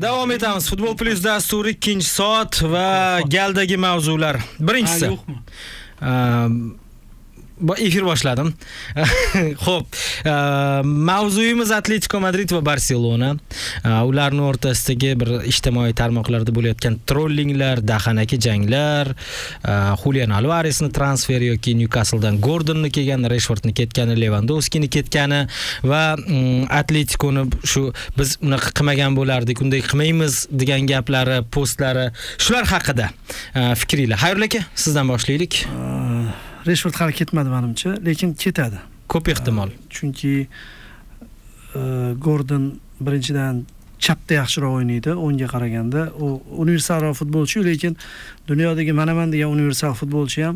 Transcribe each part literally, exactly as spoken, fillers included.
Davom etamiz. Futbol Plus dasturi ikkinchi soat va galdagi mavzular. Birinchisi. Yo'qmi? Bu efir boshladim. Xo'p, mavzuyimiz Atletico Madrid va Barselona. Ularning o'rtasidagi bir ijtimoiy tarmoqlarda bo'layotgan trollinglar, dahanaki janglar, Julian Alvaresni transferi yoki Newcastledan Gordonni kelgani, Rashfordni ketgani, Lewandowskini ketgani va Atleticoni shu biz unaqa qilmagan bo'lardik, unday qilmaymiz degan gaplari, postlari, shular haqida fikringlar. Xayrul aka, sizdan boshlaylik. Rashford hali ketmadi menimcha, lekin ketadi. Ko'p ehtimol. Chunki Gordon birinchidan chapda yaxshiroq o'ynaydi, o'ngga qaraganda. U universal futbolchi, lekin dunyodagi mana-man degan universal futbolchi ham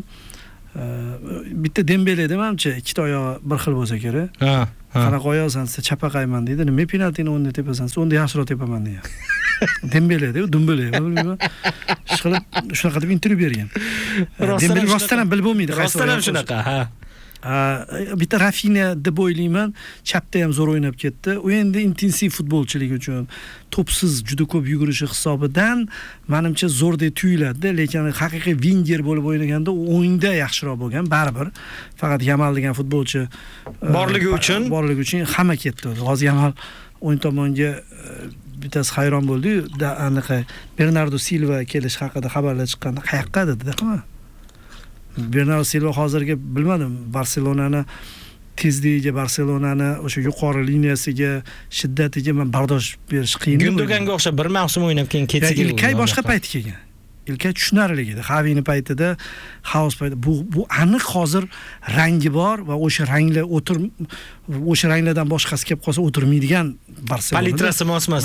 bitta Dembele menimcha ikkita oyog'i bir xil bo'lsa kerak. Ha. Qanaqa oyoqsan, siz chapaqayman deydi. Nima penaltini o'nda tepasan, siz o'nda yaxshiroq tepaman degan. Dembele deb, Dumbele, bilmayman. Shqilib, shunaqa deb intervyu bergan. Dembele rostdan ham bilib bo'lmaydi. Rostdan ham shunaqa, ha. Bitta Rafinha deb o'ylayman, chapda ham zo'r o'ynab ketdi. U endi intensiv futbolchilik uchun to'psiz juda ko'p yugurishi hisobidan menimcha zo'rdek tuyuladi, lekin haqiqiy winger bo'lib o'ynaganda o'yinda yaxshiroq bo'lgan, baribir. Faqat Yamal degan futbolchi borligi uchun, borligi uchun hamma ketdi. Hozir Yamal o'yin tomonga bittasi hayron bo'ldi-yu, anaqa Bernardo Silva kelish haqida xabarlar chiqqanda qayoqqa dedi-da. Bernardo Silva hozirga bilmadim, Barselonani tezligiga, Barselonani o'sha yuqori liniyasiga, shiddatiga men bardosh berish qiyin. Gündoganga o'xshab bir mavsum o'ynab keyin ketsa kerak. Ilkay boshqa payti kelgan. Ilkay tushunarli edi. Xavini paytida, Xaos paytida bu bu aniq hozir rangi bor va o'sha ranglar o'tir o'sha ranglardan boshqasi kelib qolsa o'tirmaydigan Barselona. Palitrasi mos-mos.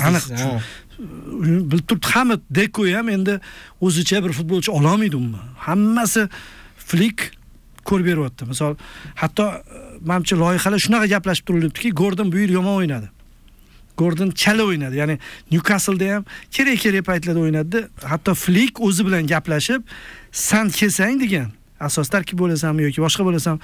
Bilib turibdi, hamma Deko ham endi o'zicha bir futbolchi ola olmaydi umuman. Hammasi Flick ko'rib beryapti. Misol, hatto menimcha loyihalar shunaqa gaplashib turilibdiki, Gordon bu yil yomon o'ynadi. Gordon chala o'ynadi. Ya'ni Newcastle'da ham kerak-kerak paytlarda o'ynadi. Hatto Flick o'zi bilan gaplashib, "San kelsang" degan, asos tarkib bo'lasanmi yoki boshqa bo'lasam,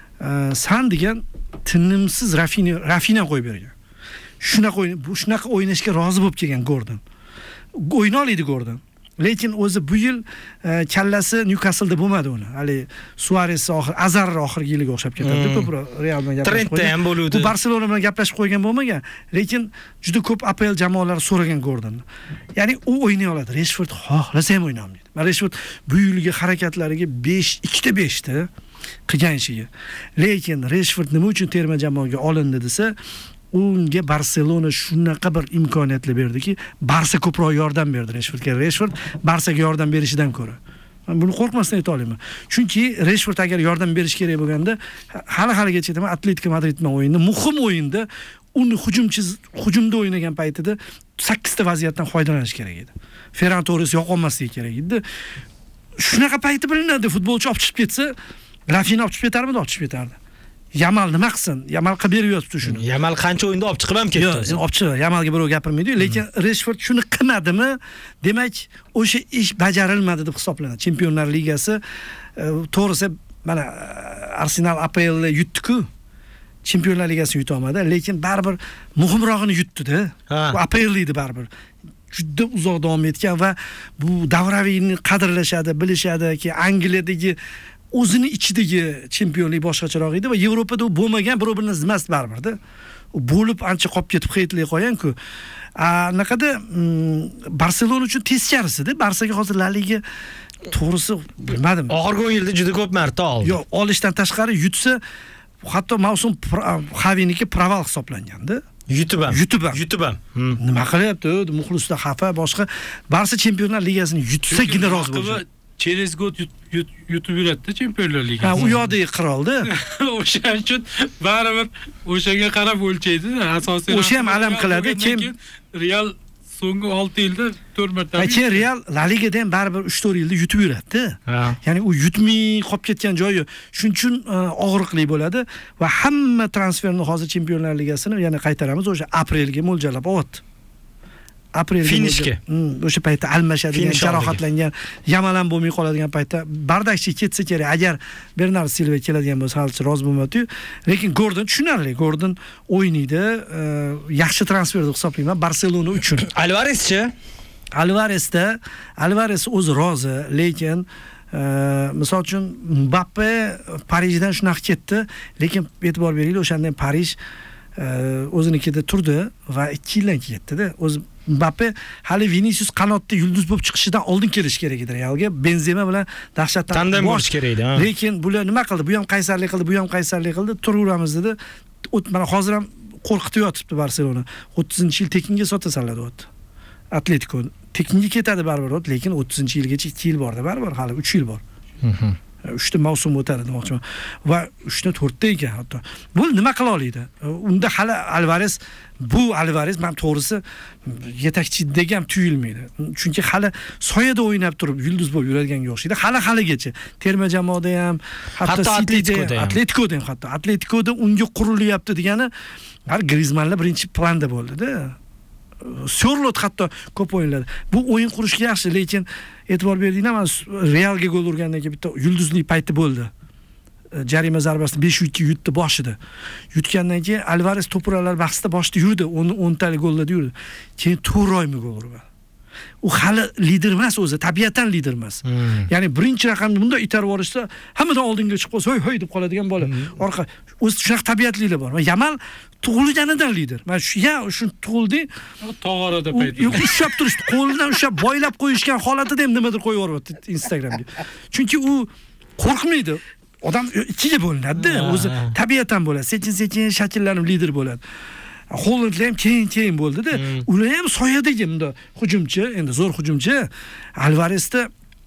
"San" degan tinimsiz Rafinha Rafinha qo'yib bergan. Shunaqa o'yin, bu shunaqa o'ynashga rozi bo'lib kelgan Gordon. O'yna oladi Gordon. Lekin o'zi bu yil kallasi Newcastle'da bo'lmadi uni. Hali Suarez oxir, Azar oxirgi yiliga o'xshab ketadi. Ko'proq Real bilan gaplashib qo'ygan. ham bo'ludi. Bu Barselona bilan gaplashib qo'ygan bo'lmagan, lekin juda ko'p A P L jamoalari so'ragan Gordonni. Ya'ni u o'ynay oladi. Rashford xohlasa ham o'ynay olmaydi. Rashford bu yilgi harakatlariga besh, ikkita besh ta qilgan ishiga. Lekin Rashford nima uchun terma jamoaga olindi desa, unga Barselona shunaqa bir imkoniyatlar berdiki, Barsa ko'proq yordam berdi Rashfordga. Rashford Barsaga yordam berishidan ko'ra. Men buni qo'rqmasdan ayta olaman. Chunki Rashford agar yordam berish kerak bo'lganda, hali-haligacha aytaman, Atletico Madrid bilan o'yinda, muhim o'yinda uni hujumchi hujumda o'ynagan paytida sakkiz ta vaziyatdan foydalanish kerak edi. Ferran Torres yo'qolmasligi kerak edi. Shunaqa payti bilinadi, futbolchi olib chiqib ketsa, Rafinha olib chiqib ketarmidi, olib chiqib ketardi. Yamal nima qilsin? Yamal qilib beryapti shuni. Yamal qancha o'yinda olib chiqib ham ketdi. Yo'q, olib chiqib, Yamalga birov gapirmaydi, lekin Rashford shuni qilmadimi? Demak, o'sha ish bajarilmadi deb hisoblanadi. Chempionlar Ligasi to'g'risi mana Arsenal A P L yutdi-ku. Chempionlar Ligasini yuta olmadi, lekin baribir muhimrog'ini yutdi-da. Bu A P L edi baribir. Juda uzoq davom etgan va bu davraviyni qadrlashadi, bilishadiki, Angliyadagi o'zini ichidagi chempionlik boshqacharoq edi va Yevropada u bo'lmagan, birov-birini zimmas baribirda. U bo'lib ancha qolib ketib qaytilay qo'ygan-ku. Anaqada Barselona uchun teskarisi-da. Barsaga hozir La Liga to'g'risi bilmadim. Oxirgi o'n yilda juda ko'p marta oldi. Yo'q, olishdan tashqari yutsa, hatto mavsum Xaviniki proval hisoblanganda. Yutib ham. Yutib ham. Yutib ham. Nima qilyapti? Muxlislar xafa, boshqa Barsa Chempionlar Ligasini yutsagina rozi bo'ladi. Через год yutib yuradi Chempionlar Ligasi. Ha, u yoqdagi qirolda. O'sha uchun baribir o'shaga qarab o'lchaydi, asosiy. O'sha ham alam qiladi. Keyin Real so'nggi olti yilda to'rt marta. Keyin Real La Ligada ham baribir uch to'rt yilda yutib yuradi. Ya'ni u yutmay qolib ketgan joyi shuning uchun og'riqli bo'ladi va hamma transferni hozir Chempionlar Ligasini yana qaytaramiz, o'sha aprelga mo'ljallab olyapti. aprelga Finishga. Hmm, o'sha paytda almashadigan, Finish jarohatlangan, yamalan bo'lmay qoladigan paytda bardakchi ketsa kerak. Agar Bernardo Silva keladigan bo'lsa, halicha rozi bo'lmadi-yu. Lekin Gordon tushunarli. Gordon o'ynaydi, e, yaxshi transfer deb hisoblayman Barselona uchun. Alvareschi? Alvaresda Alvares o'zi rozi, lekin misol uchun Mbappe Parijdan shunaqa ketdi, lekin e'tibor beringlar, o'shandan Parij o'zinikida turdi va ikki yildan ketdi-da. O'zi Mbappe hali Vinicius qanotda yulduz bo'lib chiqishidan oldin kelish kerak edi Realga. Benzema bilan dahshatdan tandem bo'lish kerak edi. Lekin bular nima qildi? Bu ham qaysarlik qildi, bu ham qaysarlik qildi. Turaveramiz dedi. Mana hozir ham qo'rqitib yotibdi Barselona. o'ttizinchi yil tekinga sotasanlar deyapti. Atletico tekinga ketadi baribir, lekin o'ttizinchi yilgacha ikki yil borda baribir, hali uch yil bor. Mhm. uchta mavsum o'tadi demoqchiman. Va uchta to'rtta ekan hatto. Bu nima qila oladi? Unda hali Alvares, bu Alvares men to'g'risi yetakchi degan tuyulmaydi. Chunki hali soyada o'ynab turib yulduz bo'lib yuradiganga o'xshaydi. Hali haligacha terma jamoada ham, hatto Atleticoda ham, Atleticoda ham hatto Atleticoda unga qurilyapti degani, har Griezmannlar birinchi planda bo'ldi-da. Sörlot hatto ko'p o'yinladi. Bu o'yin qurishga yaxshi, lekin e'tibor berdinglar, men Realga gol urgandan keyin bitta yulduzli payti bo'ldi. Jarima zarbasini besh ikki yutdi boshida. Yutgandan keyin Alvares to'puralar bahsida boshida yurdi, o'n talik gollarda yurdi. Keyin to'roymi gol urdi. U hali lider emas o'zi, tabiatan lider emas. Hmm. Ya'ni birinchi raqamni bunday itarib yuborishsa, hammadan oldinga chiqib qolsa, hoy hoy deb qoladigan bola. Hmm. Orqa o'zi shunaqa tabiatlilar bor. Yamal tug'ilganidan lider. Mana shu ya shu tug'ildi, tog'orada payt. Yo'q, ushlab turishdi, qo'lidan ushlab boylab qo'yishgan holatida ham nimadir qo'yib yuboryapti Instagramga. Chunki u qo'rqmaydi. Odam ikkiga bo'linadi, o'zi tabiatan bo'ladi. Sekin-sekin shakllanib lider bo'ladi. Hollandlar ham keyin-keyin bo'ldi-da. Ular ham soyadagi bunda hujumchi, endi zo'r hujumchi. Alvaresda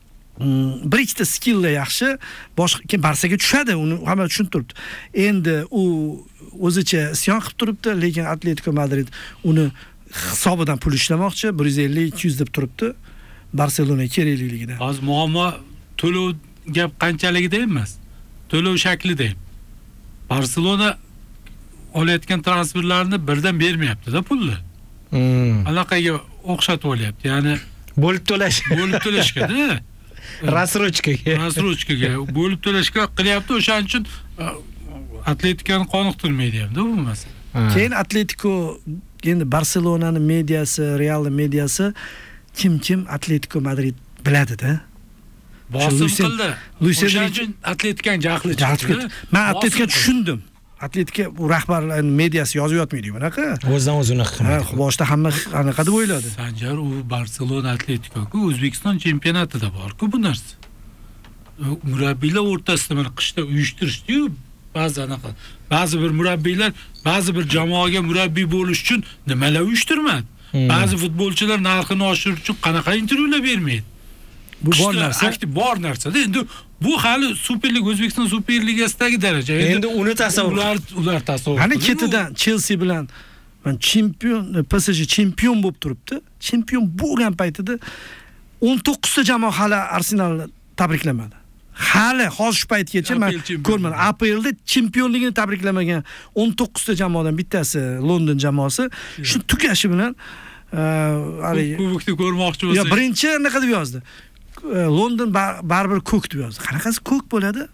bir ikkita skilllar yaxshi, boshqa Barsaga tushadi, uni hamma tushunib turibdi. Endi u o'zicha isyon qilib turibdi, lekin Atletico Madrid uni hisobidan pul ishlamoqchi, bir yuz ellik ikki yuz deb turibdi. Barselona kerakliligida. Hozir muammo to'lov gap qanchaligida emas, to'lov shaklida ham. Barselona olayotgan transferlarni birdan bermayapti-da pulni. Hmm. Anaqaga o'xshatib olyapti. Ya'ni bo'lib to'lash. bo'lib to'lashga-da. Rasrochkaga. Rasrochkaga bo'lib to'lashga qilyapti. O'shaning uchun Atletikani qoniqtirmaydi ham-da bu masala. Keyin Atletico, endi Barselonani mediasi, Real mediasi kim-kim Atletico Madrid biladi-da. Bosim qildi. O'shaning uchun Atletikani jahli chiqdi. Men Atletikani tushundim. Atletika bu rahbarlar mediasi yozib yotmaydi bunaqa. O'zidan o'zini himoya. Ha, boshda hamma anaqa deb o'yladi. Sanjar u Barselona Atletico-ku O'zbekiston chempionatida bor-ku bu narsa. Murabbiylar o'rtasida mana qishda uyushtirishdi-yu, ba'zi anaqa. Ba'zi bir murabbiylar, ba'zi bir jamoaga murabbiy bo'lish uchun nimalar uyushtirmadi. Ba'zi futbolchilar narxini oshirish uchun qanaqa intervyular bermaydi. Bu bor narsa. Aktiv bor narsa-da. Endi bu hali Superliga, O'zbekiston Superligasidagi daraja. Endi uni tasavvur. Ular ular tasavvur. Qani ketidan Chelsea bilan men chempion, P S G chempion bo'lib turibdi. Chempion bo'lgan paytida o'n to'qqiz ta jamoa hali Arsenalni tabriklamadi. Hali hozir shu paytgacha men ko'rmadim. A P L da chempionligini tabriklamagan o'n to'qqiz ta jamoadan bittasi London jamoasi. Shu tugashi bilan kubokni ko'rmoqchi bo'lsa. Yo, birinchi anaqa deb yozdi. London baribir ko'k deb yozdi. Qanaqasi ko'k bo'ladi?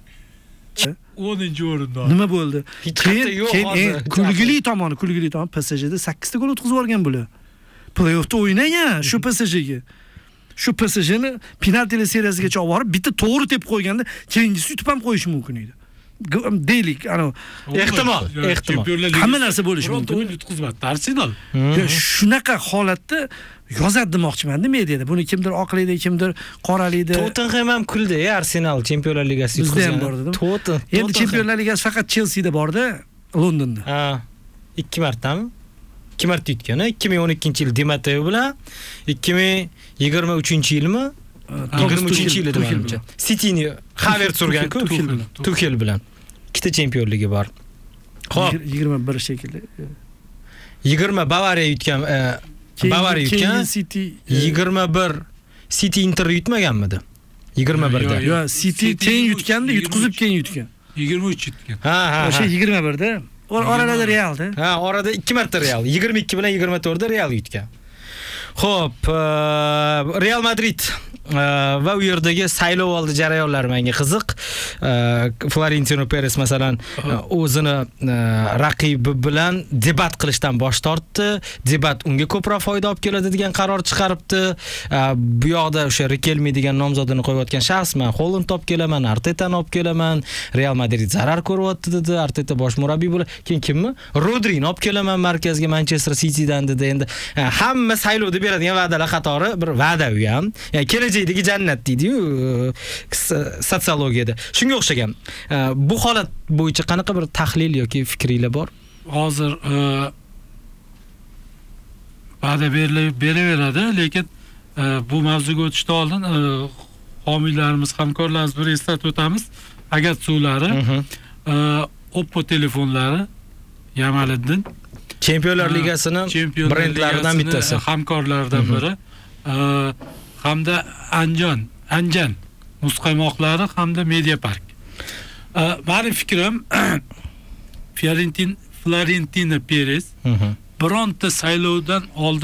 o'ninchi o'rinda. Nima bo'ldi? Keyin keyin kulgili tomoni, kulgili tomoni P S G da sakkiz ta gol o'tkazib yuborgan bular. Play-offda o'ynagan shu P S G ga. Shu P S G'ni penaltilar seriyasigacha olib borib, bitta to'g'ri tepib qo'yganda, keyingisi yutib ham qo'yishi mumkin edi. Deylik, ana ehtimol, ehtimol. Hamma narsa bo'lishi mumkin. O'yin yutqizmadi Arsenal. Shunaqa holatda yozadi demoqchiman-da mediada. Buni kimdir oqlaydi, kimdir qoralaydi. Tottenham ham kuldi, Arsenal Chempionlar Ligasiga Bizda ham bor dedim. Tottenham. Endi Chempionlar Ligasi faqat Chelsea'da bor-da, Londonda. Ha. ikki martami? ikki marta yutgan, ikki ming o'n ikkinchi yil Di Matteo bilan, ikki ming yigirma uchinchi yilmi? yigirma uchinchi yil edi menimcha. Cityni Havertz urgan-ku, Tuchel bilan. Ikkita chempionligi bor. Xo'p, yigirma bir shekilli. yigirma Bavariya yutgan, Bavariya yutgan. City yigirma bir City Inter yutmaganmidi? yigirma birda. Yo, City teng yutganda, yutqizib keyin yutgan. yigirma uch yutgan. Ha, ha. O'sha yigirma birda. Orada Realda. Ha, orada ikki marta Real. yigirma ikki bilan yigirma to'rt da Real yutgan. Xo'p, Real Madrid va u yerdagi saylov oldi jarayonlari menga qiziq. Florentino Perez masalan o'zini raqibi bilan debat qilishdan bosh tortdi. Debat unga ko'proq foyda olib keladi degan qaror chiqaribdi. Bu yoqda o'sha Rikelme degan nomzodini qo'yayotgan shaxs men Holland olib kelaman, Artetani olib kelaman, Real Madrid zarar ko'ryapti dedi. Arteta bosh murabbiy bo'lib, keyin kimmi? Rodrini olib kelaman markazga Manchester Citydan dedi. Endi hamma saylovda beradigan va'dalar qatori bir va'da u ham. Ya'ni kelajakdagi jannat deydi-yu sotsiologiyada. Shunga o'xshagan. Bu holat bo'yicha qanaqa bir tahlil yoki fikringlar bor? Hozir va'da beraveradi, lekin bu mavzuga o'tishdan oldin homiylarimiz, hamkorlarimiz bir eslatib o'tamiz. Agat suvlari, Oppo telefonlari, Yamaliddin Chempionlar Ligasini brendlaridan bittasi, hamkorlaridan biri. Hamda Anjan, Anjan muzqaymoqlari hamda Media Park. Mening fikrim Florentin Florentino Perez bironta saylovdan oldin